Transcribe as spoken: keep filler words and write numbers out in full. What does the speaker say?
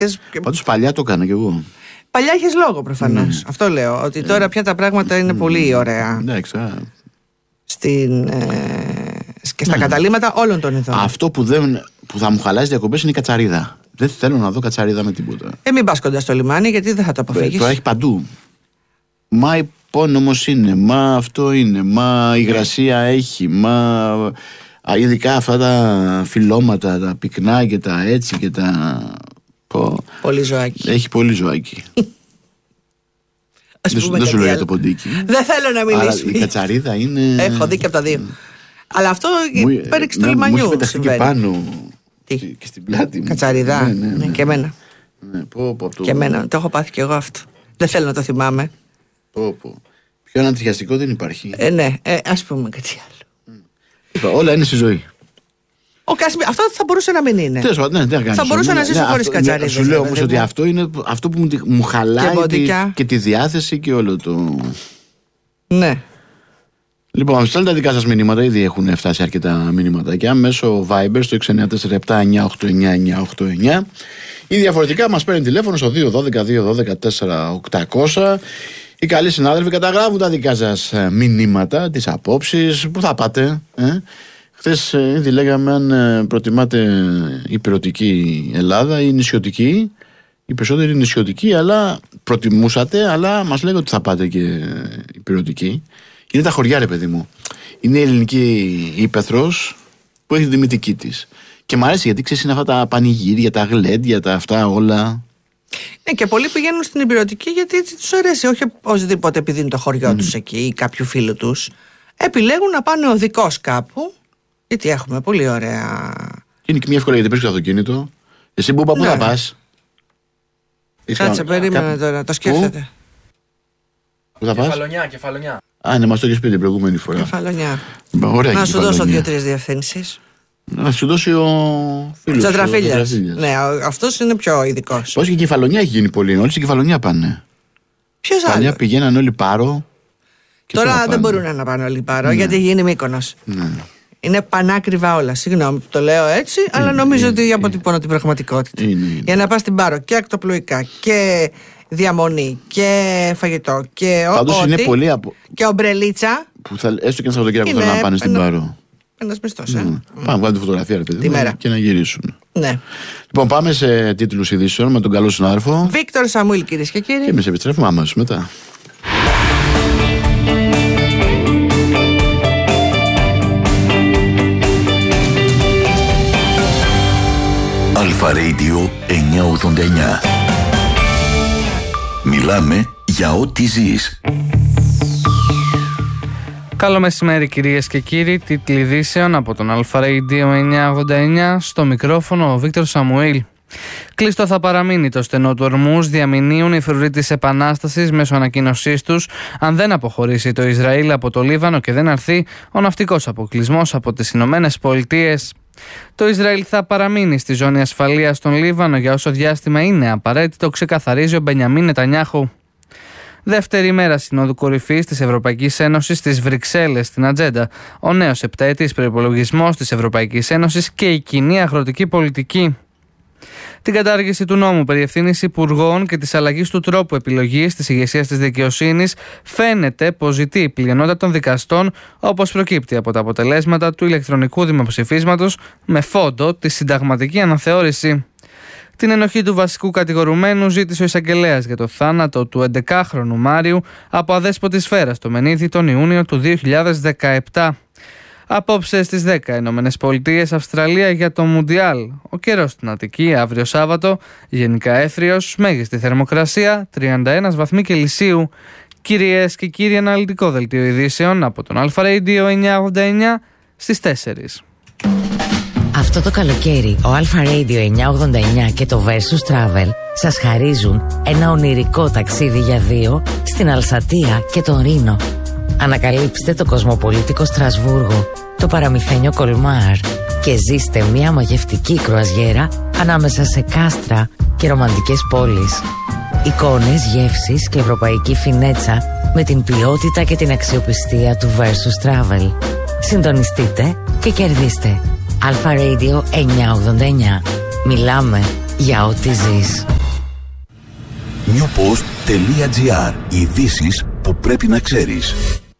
Πάντως παλιά το έκανα κι εγώ. Παλιά έχεις λόγο προφανώς. Mm. Αυτό λέω. Ότι τώρα πια τα πράγματα είναι mm. πολύ ωραία. Εντάξει. Στην, ε, και στα mm. καταλήμματα όλων των ειδών. Αυτό που, δεν, που θα μου χαλάσει διακοπές είναι η κατσαρίδα. Δεν θέλω να δω κατσαρίδα με τίποτα. Ε, μην πας κοντά στο λιμάνι, γιατί δεν θα το αποφύγεις. Τώρα έχει παντού. Μα υπόνομος είναι, μα αυτό είναι, μα η υγρασία έχει, μα ειδικά αυτά τα φυλλώματα, τα πυκνά και τα έτσι και τα... Πω. Πολύ ζωάκι. Έχει πολύ ζωάκι. Δεν, δεν σου λέω για το ποντίκι. Δεν θέλω να μιλήσουμε. Η κατσαρίδα είναι... Έχω δει και από τα δύο. Αλλά αυτό πέριξε του λιμανιού. Μου έχει πεταχτεί και πάνω. Τι? Και στην πλάτη μου. Κατσαριδά. Ναι, ναι, ναι, ναι. Και εμένα. Ναι, πω, πω, το... Και εμένα. Το έχω πάθει και εγώ αυτό. Δεν θέλω να το θυμάμαι. Πω, πω. Πιο ανατριχιαστικό δεν υπάρχει. Ε, ναι, ε, ας πούμε κάτι άλλο. Είπα, όλα είναι στη ζωή. Ο Κασμί... Αυτό θα μπορούσε να μην είναι. Τέλος πάντων, ναι, δεν θα μπορούσα να ζήσω χωρίς κατσαρίδες. Σου λέω όμως ότι αυτό είναι αυτό που μου, μου χαλάει και, τη, και τη διάθεση και όλο το. Ναι. Λοιπόν, στέλνετε τα δικά σας μηνύματα, ήδη έχουν φτάσει αρκετά μηνύματάκια μέσω Viber στο έξι εννιά τέσσερα επτά εννιά οκτώ εννιά εννιά οκτώ εννιά ή διαφορετικά μας παίρνει τηλέφωνο στο δύο ένα δύο δύο ένα δύο τέσσερα οκτακόσια. Οι καλοί συνάδελφοι καταγράφουν τα δικά σας μηνύματα, τις απόψεις, που θα πάτε. Ε? Χθες ήδη λέγαμε αν προτιμάτε υπηρετική Ελλάδα ή νησιωτική. Οι περισσότεροι νησιωτική, αλλά προτιμούσατε, αλλά μας λέγατε ότι θα πάτε και υπηρετική. Είναι τα χωριά, ρε παιδί μου. Είναι η ελληνική ύπαιθρος που έχει τη δημητική της. Και μ' αρέσει γιατί ξέρεις είναι αυτά τα πανηγύρια, τα γλέντια, τα αυτά όλα. Ναι, και πολλοί πηγαίνουν στην υπηρετική γιατί έτσι τους αρέσει. Όχι οπωσδήποτε επειδή είναι το χωριό mm. τους εκεί ή κάποιου φίλου τους. Επιλέγουν να πάνε οδικός κάπου. Γιατί έχουμε πολύ ωραία. Είναι και μια εύκολα γιατί παίρνεις το αυτοκίνητο. Εσύ Μπούμπα, πού θα πας? Κάτσε, περίμενε τώρα, το σκέφτεται. Πού θα πας? Κεφαλονιά, Κεφαλονιά. Α, ναι, μας το έχεις πει την προηγούμενη φορά. Κεφαλονιά. Ωραία, να σου δώσω δύο-τρεις διευθύνσεις. Να σου δώσει ο φίλος. Τσατραφίλιας. Ναι, αυτός είναι πιο ειδικός. Πώς και η Κεφαλονιά έχει γίνει πολύ. Όλοι στην Κεφαλονιά πάνε. Ποιος άλλος? Παλιά πηγαίναν όλοι Πάρο. Τώρα, τώρα δεν μπορούν να πάνε όλοι Πάρο, ναι. γιατί γίνει Μύκονος. Ναι. Είναι πανάκριβα όλα. Συγγνώμη που το λέω έτσι, είναι, αλλά νομίζω είναι, ότι αποτυπώνω την πραγματικότητα. Είναι, είναι. Για να πας στην Πάρο και ακτοπλοϊκά και διαμονή και φαγητό και ό,τι. Είναι πολύ απο... και ομπρελίτσα. Που θα, έστω και ένα Σαββατοκύριακο θέλουν να πάνε στην Πάρο. Ένας μισθός, ε. Mm. Mm. Πάμε, βγάλουν τη φωτογραφία, ρε παιδί μου, και να γυρίσουν. Ναι. Λοιπόν, πάμε σε τίτλους ειδήσεων με τον καλό συνάδελφο Βίκτορ Σαμουήλ, κυρίες και κύριοι. Και εμείς επιστρέφουμε αμέσως μετά. Αλφα Radio εννιακόσια ογδόντα εννιά. Μιλάμε για ό,τι ζεις. Καλό μεσημέρι κυρίες και κύριοι, τίτλοι ειδήσεων από τον Αλφα Radio εννιακόσια ογδόντα εννιά, στο μικρόφωνο ο Βίκτορ Σαμουήλ. Κλειστό θα παραμείνει το στενό του Ορμούζ, διαμηνύουν οι φρουροί της Επανάστασης μέσω ανακοίνωσής τους, αν δεν αποχωρήσει το Ισραήλ από το Λίβανο και δεν αρθεί ο ναυτικός αποκλεισμός από τις Ηνωμένες Πολιτείες. Το Ισραήλ θα παραμείνει στη ζώνη ασφαλείας στον Λίβανο για όσο διάστημα είναι απαραίτητο, ξεκαθαρίζει ο Μπενιαμίν Νετανιάχου. Δεύτερη ημέρα Συνόδου Κορυφής της Ευρωπαϊκής Ένωσης στις Βρυξέλλες στην ατζέντα. Ο νέος επταετής προϋπολογισμός της Ευρωπαϊκής Ένωσης και η κοινή αγροτική πολιτική. Την κατάργηση του νόμου περί ευθύνης υπουργών και της αλλαγής του τρόπου επιλογής της ηγεσίας της δικαιοσύνης φαίνεται πως ζητεί η πλειονότητα των δικαστών, όπως προκύπτει από τα αποτελέσματα του ηλεκτρονικού δημοψηφίσματος με φόντο τη συνταγματική αναθεώρηση. Την ενοχή του βασικού κατηγορουμένου ζήτησε ο εισαγγελέας για το θάνατο του έντεκαχρονου Μάριου από αδέσποτη σφαίρα στο Μενίδη τον Ιούνιο του δύο χιλιάδες δεκαεπτά. Απόψε στις δέκα Ηνωμένες Πολιτείες, Αυστραλία για το Μουντιάλ. Ο καιρός στην Αττική αύριο Σάββατο, γενικά έθριος, μέγιστη θερμοκρασία τριάντα ένα βαθμοί Κελσίου. Κυρίες και κύριοι, αναλυτικό δελτίο ειδήσεων από τον Αλφα Radio εννιακόσια ογδόντα εννιά στις τέσσερις. Αυτό το καλοκαίρι ο Αλφα Radio εννιακόσια ογδόντα εννιά και το Versus Travel σας χαρίζουν ένα ονειρικό ταξίδι για δύο στην Αλσατία και τον Ρήνο. Ανακαλύψτε το κοσμοπολίτικο Στρασβούργο, το παραμυθένιο Κολμάρ και ζήστε μια μαγευτική κρουαζιέρα ανάμεσα σε κάστρα και ρομαντικές πόλεις. Εικόνες, γεύσεις και ευρωπαϊκή φινέτσα με την ποιότητα και την αξιοπιστία του Versus Travel. Συντονιστείτε και κερδίστε. Αλφα Radio εννιακόσια ογδόντα εννιά. Μιλάμε για ό,τι ζεις. newpost.gr. Ειδήσεις που πρέπει να ξέρεις.